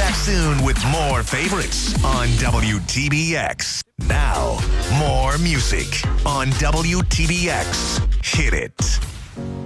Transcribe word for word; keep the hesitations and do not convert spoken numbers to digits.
back soon with more favorites on W T B X. Now, more music on W T B X. Hit it.